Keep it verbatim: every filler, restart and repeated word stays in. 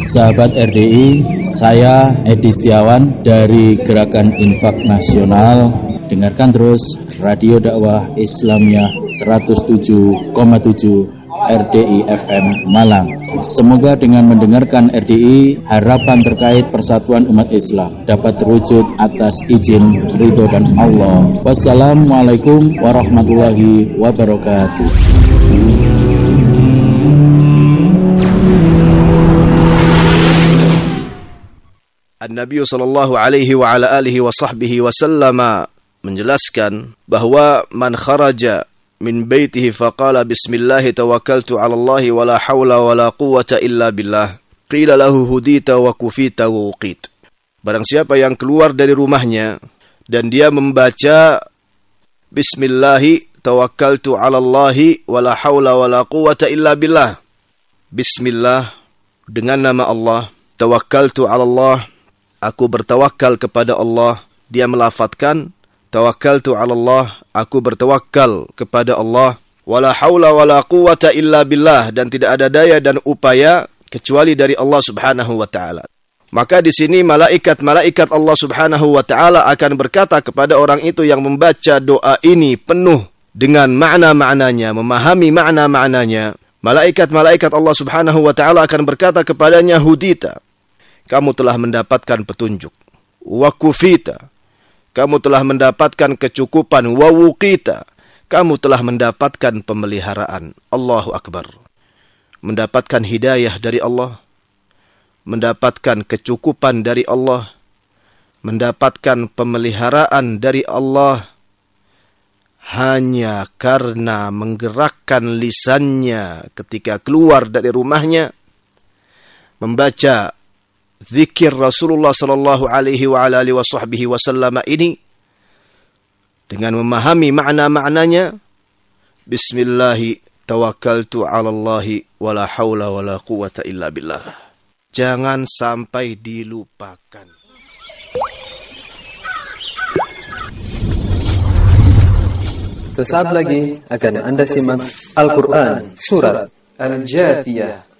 Sahabat R D I, saya Edi Setiawan dari Gerakan Infak Nasional. Dengarkan terus Radio Dakwah Islamiyah seratus tujuh koma tujuh R D I F M Malang. Semoga dengan mendengarkan R D I, harapan terkait persatuan umat Islam dapat terwujud atas izin ridho dan Allah. Wassalamualaikum warahmatullahi wabarakatuh. An-Nabi sallallahu alaihi wa ala alihi wa sahbihi wa sallama menjelaskan bahwa man kharaja min baitihi faqala bismillahi tawakkaltu 'ala Allahi wa la haula wa la quwwata illa billah qila lahu hudita wa kufita wa uqit. Barang siapa yang keluar dari rumahnya dan dia membaca bismillahi tawakkaltu 'ala Allahi wa la haula wa la quwwata illa billah. Bismillah, dengan nama Allah. Tawakkaltu 'ala Allah, aku bertawakal kepada Allah. Dia melafadzkan tawakkaltu 'ala Allah, aku bertawakal kepada Allah. Wala haula wala quwwata illa billah, dan tidak ada daya dan upaya kecuali dari Allah Subhanahu wa taala. Maka di sini malaikat-malaikat Allah Subhanahu wa taala akan berkata kepada orang itu yang membaca doa ini penuh dengan makna-maknanya, memahami makna-maknanya. Malaikat-malaikat Allah Subhanahu wa taala akan berkata kepadanya, hudita, kamu telah mendapatkan petunjuk. Wa kufita, kamu telah mendapatkan kecukupan. Wa wuqita, kamu telah mendapatkan pemeliharaan. Allahu Akbar. Mendapatkan hidayah dari Allah, mendapatkan kecukupan dari Allah, mendapatkan pemeliharaan dari Allah, hanya karena menggerakkan lisannya ketika keluar dari rumahnya, membaca zikir Rasulullah sallallahu alaihi wa ala alihi wa sahbihi wasallam ini dengan memahami makna-maknanya. Bismillahi tawakkaltu 'ala Allahi wa la haula wa la quwwata illa billah. Jangan sampai dilupakan. Sesaat lagi akan Anda simak Al-Quran Surat Al-Jathiyah